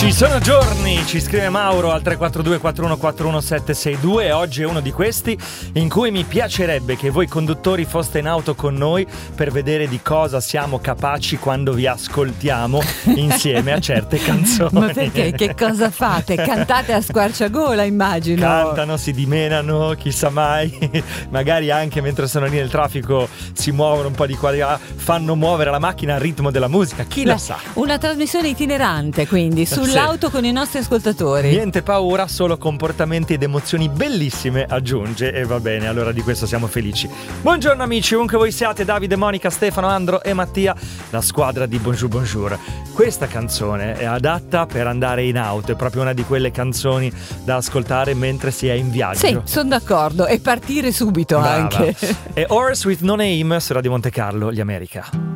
Ci sono giorni, ci scrive Mauro al 342 4141 762 e oggi è uno di questi in cui mi piacerebbe che voi conduttori foste in auto con noi per vedere di cosa siamo capaci quando vi ascoltiamo insieme a certe canzoni. Ma perché? Che cosa fate? Cantate a squarciagola, immagino. Cantano, si dimenano, chissà mai, magari anche mentre sono lì nel traffico si muovono un po' di qua di là, fanno muovere la macchina al ritmo della musica, chi lo sa. Una trasmissione itinerante, quindi, sull'auto con i nostri ascoltatori. Niente paura, solo comportamenti ed emozioni bellissime, aggiunge, e va bene, allora di questo siamo felici. Buongiorno amici, ovunque voi siate, Davide, Monica, Stefano, Andro e Mattia, la squadra di Bonjour Bonjour. Questa canzone è adatta per andare in auto, è proprio una di quelle canzoni da ascoltare mentre si è in viaggio. Sì, sono d'accordo, e partire subito. Brava. Anche. E Horse with No Name su Radio Monte Carlo, gli America.